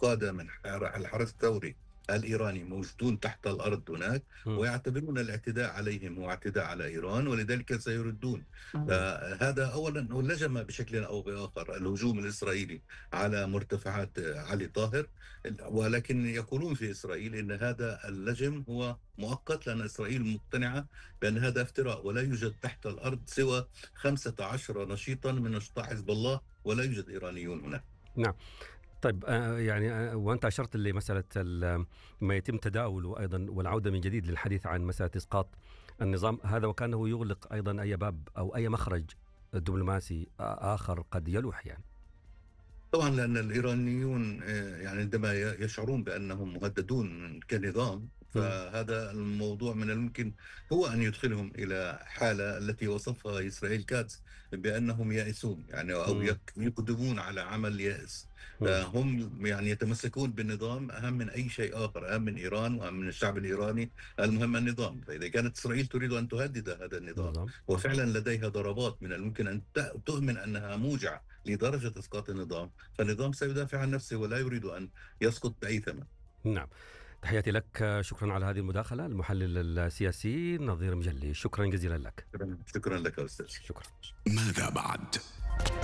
قادة من الحرس الثوري الإيراني موجودون تحت الأرض هناك، مم. ويعتبرون الاعتداء عليهم هو اعتداء على إيران، ولذلك سيردون. مم. فهذا أولا لجم بشكل أو بآخر الهجوم الإسرائيلي على مرتفعات علي طاهر، ولكن يقولون في إسرائيل إن هذا اللجم هو مؤقت، لأن إسرائيل مقتنعة بأن هذا افتراء، ولا يوجد تحت الأرض سوى 15 نشيطا من نشطاء حزب الله، ولا يوجد إيرانيون هناك. نعم. طيب يعني وأنت أشرت لمسألة ما يتم تداوله أيضا والعودة من جديد للحديث عن مسألة إسقاط النظام هذا، وكانه يغلق أيضا أي باب أو أي مخرج دبلوماسي آخر قد يلوح يعني. طبعا لأن الإيرانيون يعني عندما يشعرون بأنهم مهددون كنظام، مم. فهذا الموضوع من الممكن هو أن يدخلهم إلى حالة التي وصفها إسرائيل كاتس بأنهم يائسون، يعني أو مم. يقدمون على عمل يائس. مم. فهم يعني يتمسكون بالنظام أهم من أي شيء آخر، أهم من إيران وأهم من الشعب الإيراني. المهم النظام. فإذا كانت إسرائيل تريد أن تهدد هذا النظام، نظام. وفعلا لديها ضربات من الممكن أن تؤمن أنها موجعة لدرجة إسقاط النظام، فالنظام سيدافع عن نفسه ولا يريد أن يسقط بأي ثمن. نعم. تحياتي لك، شكرا على هذه المداخلة، المحلل السياسي نظير مجلي، شكرا جزيلا لك. شكرا لك أستاذ. شكرا. ماذا بعد؟